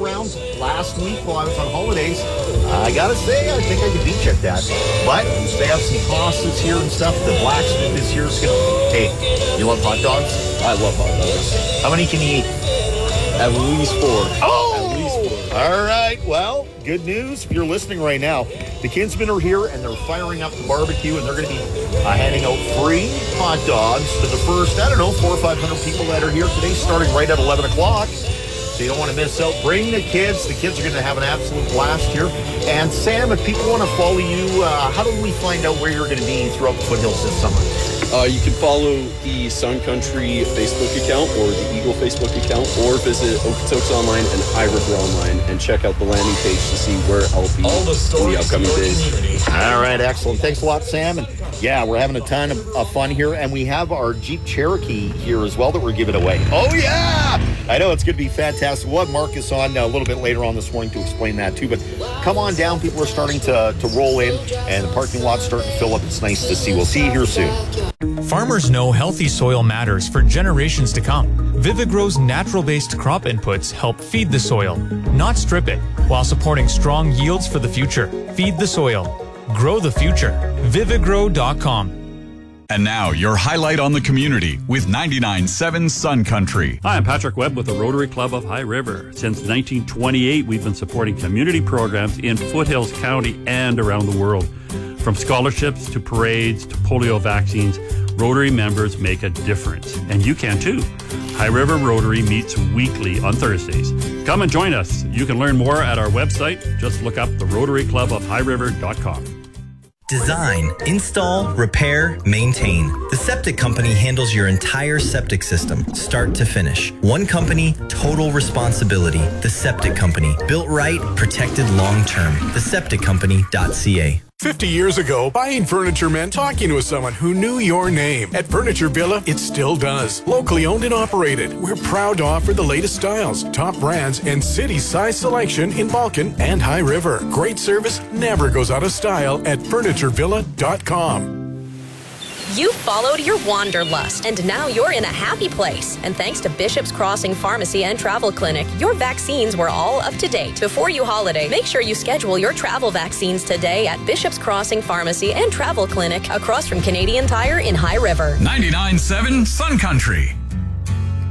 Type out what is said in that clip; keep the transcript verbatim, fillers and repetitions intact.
around last week while I was on holidays. I gotta say, I think I could beat you at that. But they have some tosses here and stuff. The blacksmith this year is gonna. Hey, you love hot dogs? I love hot dogs. How many can you eat? At least four. Oh! At least four. All right. Well, good news. If you're listening right now, the Kinsmen are here and they're firing up the barbecue, and they're going to be uh, handing out free hot dogs to the first, I don't know, four or five hundred people that are here today, starting right at eleven o'clock. So you don't want to miss out. Bring the kids. The kids are going to have an absolute blast here. And Sam, if people want to follow you, uh, how do we find out where you're going to be throughout the foothills this summer? Uh, you can follow the Sun Country Facebook account or the Eagle Facebook account, or visit Okotoks Online and High River Online and check out the landing page to see where I'll be All the in the upcoming days. All right, excellent. Thanks a lot, Sam. And yeah, we're having a ton of, of fun here, and we have our Jeep Cherokee here as well that we're giving away. Oh, yeah! I know it's going to be fantastic. We'll have Marcus on a little bit later on this morning to explain that too, but come on down. People are starting to, to roll in, and the parking lot's starting to fill up. It's nice to see. We'll see you here soon. Farmers know healthy soil matters for generations to come. Vivigrow's natural-based crop inputs help feed the soil, not strip it, while supporting strong yields for the future. Feed the soil. Grow the future. Vivigrow dot com. And now, your highlight on the community with ninety-nine point seven Sun Country. Hi, I'm Patrick Webb with the Rotary Club of High River. Since nineteen twenty-eight, we've been supporting community programs in Foothills County and around the world. From scholarships to parades to polio vaccines, Rotary members make a difference. And you can too. High River Rotary meets weekly on Thursdays. Come and join us. You can learn more at our website. Just look up the Rotary Club of High River dot com. Design, install, repair, maintain. The Septic Company handles your entire septic system, start to finish. One company, total responsibility. The Septic Company. Built right, protected long term. the septic company dot c a. fifty years ago, buying furniture meant talking with someone who knew your name. At Furniture Villa, it still does. Locally owned and operated, we're proud to offer the latest styles, top brands, and city-size selection in Balkan and High River. Great service never goes out of style at furniture villa dot com. You followed your wanderlust, and now you're in a happy place. And thanks to Bishop's Crossing Pharmacy and Travel Clinic, your vaccines were all up to date. Before you holiday, make sure you schedule your travel vaccines today at Bishop's Crossing Pharmacy and Travel Clinic across from Canadian Tire in High River. ninety-nine point seven Sun Country.